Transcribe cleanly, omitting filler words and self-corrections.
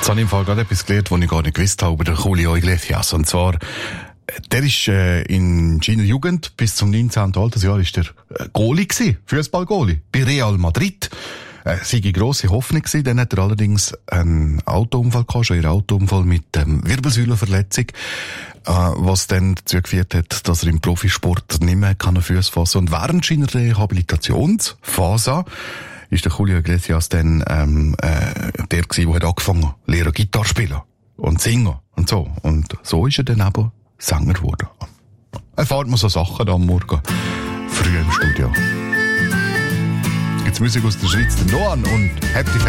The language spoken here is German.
Jetzt habe ich im Fall gerade etwas gelernt, was ich gar nicht gewusst habe über den Julio Iglesias. Und zwar, der ist in seiner Jugend bis zum 19. Altersjahr ist der Goalie gewesen, Fußball-Goalie, bei Real Madrid. Sei eine grosse Hoffnung gewesen. Dann hat er allerdings einen Autounfall gehabt, schon einen Autounfall mit Wirbelsäulenverletzung, was dann dazu geführt hat, dass er im Profisport nicht mehr an Füße fassen. Und während seiner Rehabilitationsphase ist der Julio Iglesias dann der gewesen, der hat angefangen lernen Gitarre spielen und singen und so. Und so ist er dann eben Sänger geworden. Erfahrt man so Sachen da am Morgen früh im Studio. Jetzt Musik aus der Schweiz, der Noan und Happy